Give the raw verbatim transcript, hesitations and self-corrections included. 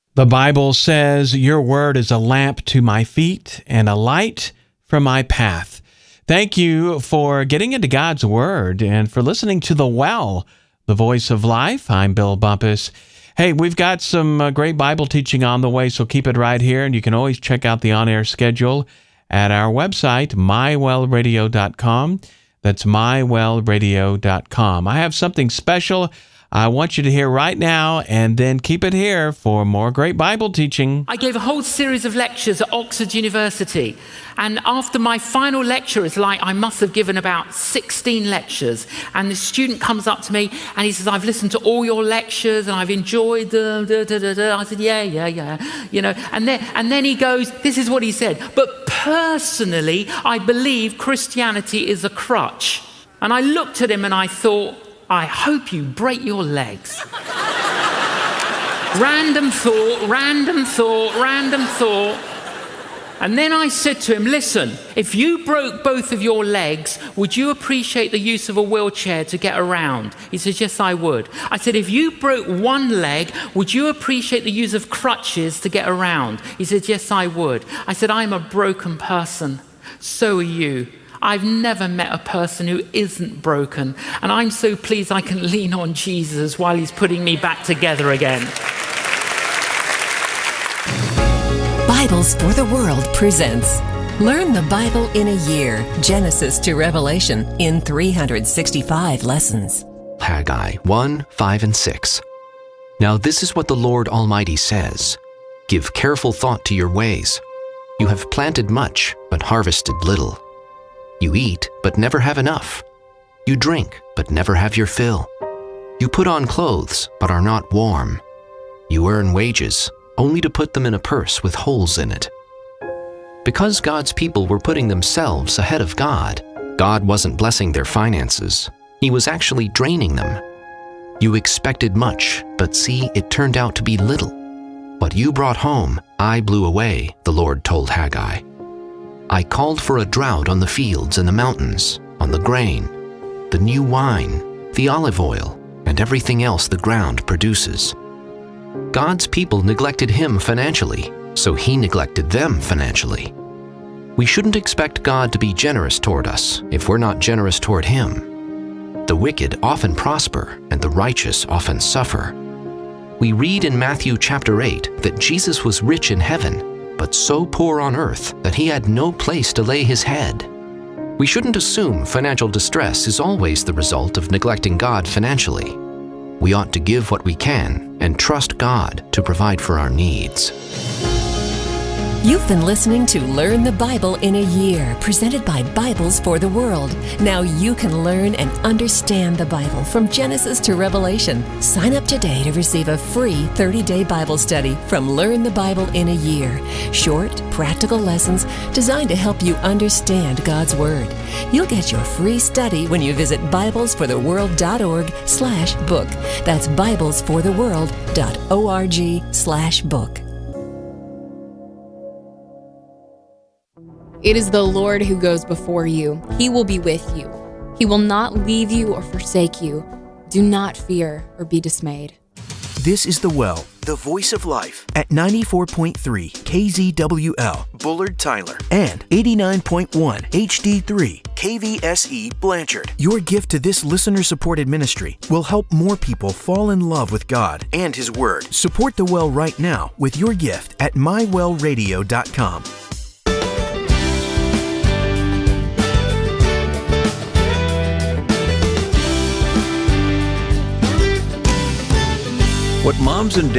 The Bible says, "Your word is a lamp to my feet and a light for my path." Thank you for getting into God's Word and for listening to The Well, the Voice of Life. I'm Bill Bumpus. Hey, we've got some uh, great Bible teaching on the way, so keep it right here. And you can always check out the on-air schedule at our website, my well radio dot com. That's my well radio dot com. I have something special I want you to hear right now, and then keep it here for more great Bible teaching. I gave a whole series of lectures at Oxford University, and after my final lecture, it's like I must have given about sixteen lectures, and the student comes up to me and he says, "I've listened to all your lectures and I've enjoyed them." Da, da, da, da. I said, yeah, yeah, yeah. You know, and then, and then he goes, this is what he said, "But personally, I believe Christianity is a crutch." And I looked at him and I thought, I hope you break your legs. Random thought, random thought, random thought. And then I said to him, "Listen, if you broke both of your legs, would you appreciate the use of a wheelchair to get around?" He says, "Yes, I would." I said, "If you broke one leg, would you appreciate the use of crutches to get around?" He said, "Yes, I would." I said, "I'm a broken person. So are you. I've never met a person who isn't broken, and I'm so pleased I can lean on Jesus while he's putting me back together again." Bibles for the World presents Learn the Bible in a Year, Genesis to Revelation, in three hundred sixty-five lessons. Haggai one, five, and six. Now this is what the Lord Almighty says. Give careful thought to your ways. You have planted much, but harvested little. You eat, but never have enough. You drink, but never have your fill. You put on clothes, but are not warm. You earn wages, only to put them in a purse with holes in it. Because God's people were putting themselves ahead of God, God wasn't blessing their finances. He was actually draining them. You expected much, but see, it turned out to be little. What you brought home, I blew away, the Lord told Haggai. I called for a drought on the fields and the mountains, on the grain, the new wine, the olive oil, and everything else the ground produces. God's people neglected Him financially, so He neglected them financially. We shouldn't expect God to be generous toward us if we're not generous toward Him. The wicked often prosper, and the righteous often suffer. We read in Matthew chapter eight that Jesus was rich in heaven, but so poor on earth that He had no place to lay His head. We shouldn't assume financial distress is always the result of neglecting God financially. We ought to give what we can and trust God to provide for our needs. You've been listening to Learn the Bible in a Year, presented by Bibles for the World. Now you can learn and understand the Bible from Genesis to Revelation. Sign up today to receive a free thirty-day Bible study from Learn the Bible in a Year. Short, practical lessons designed to help you understand God's Word. You'll get your free study when you visit bibles for the world dot org slash book. That's bibles for the world dot org slash book. It is the Lord who goes before you. He will be with you. He will not leave you or forsake you. Do not fear or be dismayed. This is The Well, the Voice of Life, at ninety-four point three K Z W L, Bullard, Tyler, and eighty-nine point one H D three K V S E, Blanchard. Your gift to this listener-supported ministry will help more people fall in love with God and His Word. Support The Well right now with your gift at my well radio dot com. What moms and